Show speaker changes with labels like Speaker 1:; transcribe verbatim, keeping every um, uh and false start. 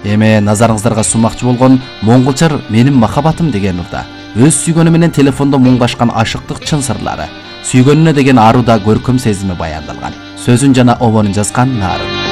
Speaker 1: Эме назарыңыздарга сунмакчы болгон Монголчар менин махаббатым деген урда өз сүйгөнү менен телефондо муңгашкан ашыктык чын сырлары, сүйгөнүнө деген аруда көркөм сезими баяндалган. Сөзүн жана обонун жазган Нарын.